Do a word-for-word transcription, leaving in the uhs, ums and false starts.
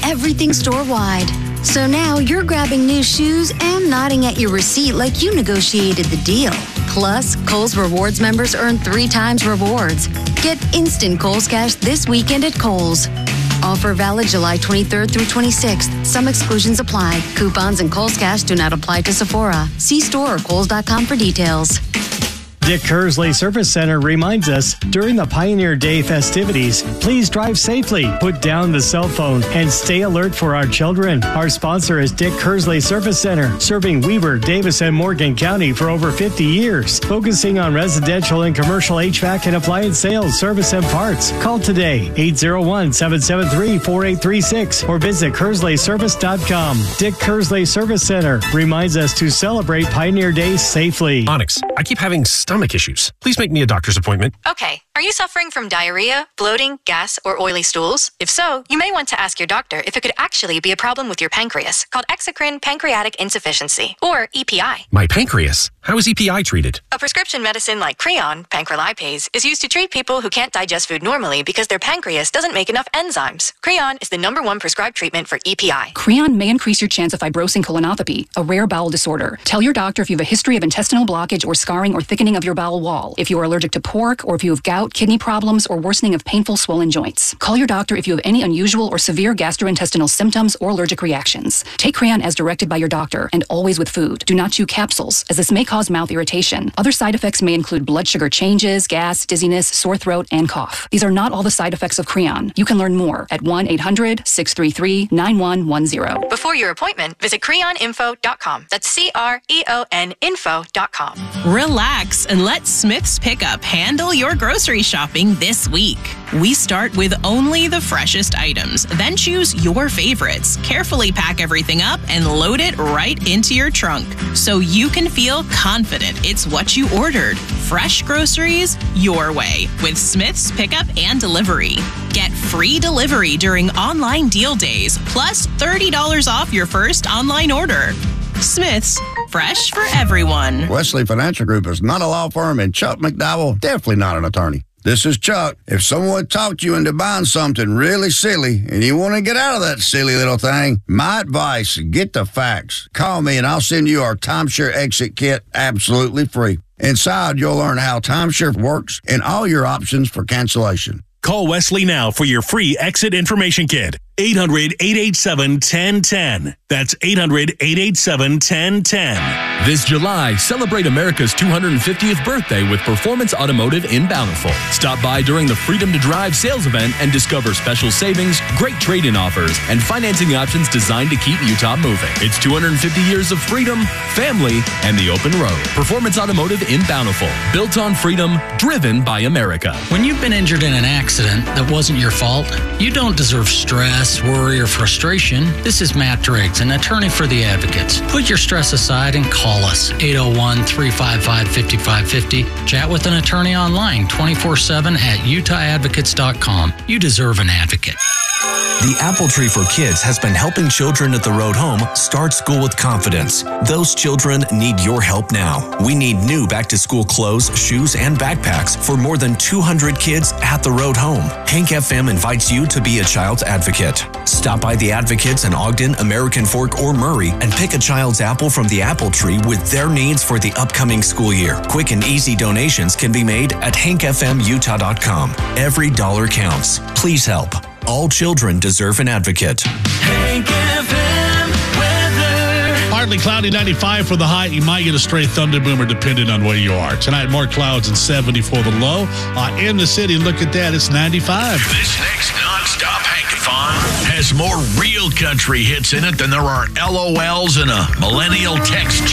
everything store-wide. So now you're grabbing new shoes and nodding at your receipt like you negotiated the deal. Plus, Kohl's Rewards members earn three times rewards. Get instant Kohl's Cash this weekend at Kohl's. Offer valid July twenty-third through twenty-sixth. Some exclusions apply. Coupons and Kohl's Cash do not apply to Sephora. See store or Kohl's dot com for details. Dick Kersley Service Center reminds us, during the Pioneer Day festivities, please drive safely, put down the cell phone, and stay alert for our children. Our sponsor is Dick Kersley Service Center, serving Weber, Davis, and Morgan County for over fifty years, focusing on residential and commercial H V A C and appliance sales, service, and parts. Call today, eight oh one, seven seven three, four eight three six, or visit kersley service dot com. Dick Kersley Service Center reminds us to celebrate Pioneer Day safely. Onyx, I keep having stomach issues. Please make me a doctor's appointment. Okay. Are you suffering from diarrhea, bloating, gas, or oily stools? If so, you may want to ask your doctor if it could actually be a problem with your pancreas, called exocrine pancreatic insufficiency, or E P I. My pancreas? How is E P I treated? A prescription medicine like Creon, pancrelipase, is used to treat people who can't digest food normally because their pancreas doesn't make enough enzymes. Creon is the number one prescribed treatment for E P I. Creon may increase your chance of fibrosing colonopathy, a rare bowel disorder. Tell your doctor if you have a history of intestinal blockage or scarring or thickening of your bowel wall, if you are allergic to pork, or if you have gout, kidney problems, or worsening of painful swollen joints. Call your doctor if you have any unusual or severe gastrointestinal symptoms or allergic reactions. Take Creon as directed by your doctor and always with food. Do not chew capsules, as this may cause mouth irritation. Other side effects may include blood sugar changes, gas, dizziness, sore throat, and cough. These are not all the side effects of Creon. You can learn more at one eight hundred, six three three, nine one one zero. Before your appointment, visit creon info dot com. That's C R E O N info dot com. Relax and let Smith's Pickup handle your grocery shopping this week. We start with only the freshest items, then choose your favorites. Carefully pack everything up and load it right into your trunk so you can feel confident it's what you ordered. Fresh groceries your way with Smith's Pickup and Delivery. Get free delivery during online deal days, plus thirty dollars off your first online order. Smith's, fresh for everyone. Wesley Financial Group is not a law firm, and Chuck McDowell, definitely not an attorney. This is Chuck. If someone talked you into buying something really silly and you want to get out of that silly little thing, my advice, get the facts. Call me and I'll send you our timeshare exit kit absolutely free. Inside, you'll learn how timeshare works and all your options for cancellation. Call Wesley now for your free exit information kit. eight hundred, eight eight seven, one zero one zero. That's eight hundred, eight eight seven, one zero one zero. This July, celebrate America's two hundred fiftieth birthday with Performance Automotive in Bountiful. Stop by during the Freedom to Drive sales event and discover special savings, great trade-in offers, and financing options designed to keep Utah moving. It's two hundred fifty years of freedom, family, and the open road. Performance Automotive in Bountiful. Built on freedom, driven by America. When you've been injured in an accident that wasn't your fault, you don't deserve stress, worry, or frustration. This is Matt Driggs, an attorney for the Advocates. Put your stress aside and call us, eight oh one, three five five, five five five oh. Chat with an attorney online, twenty-four seven at utah advocates dot com. You deserve an advocate. The Apple Tree for Kids has been helping children at the road home start school with confidence. Those children need your help now. We need new back-to-school clothes, shoes, and backpacks for more than two hundred kids at the road home. Hank F M invites you to be a child's advocate. Stop by the Advocates in Ogden, American Fork, or Murray and pick a child's apple from the Apple Tree with their needs for the upcoming school year. Quick and easy donations can be made at hank f m utah dot com. Every dollar counts. Please help. All children deserve an advocate. Hank F M weather. Partly cloudy, ninety-five for the high. You might get a stray thunder boomer depending on where you are. Tonight, more clouds and seventy for the low. Uh, in the city, look at that. It's ninety-five. This next nonstop Hankathon has more real country hits in it than there are L O Ls in a millennial text